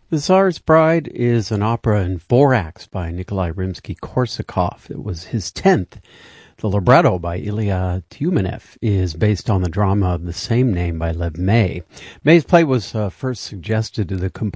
The Tsar's Bride is an opera in 4 acts by Nikolai Rimsky-Korsakov. It was his 10th. The libretto by Ilya Tyumenev is based on the drama of the same name by Lev May. May's play was first suggested to the composer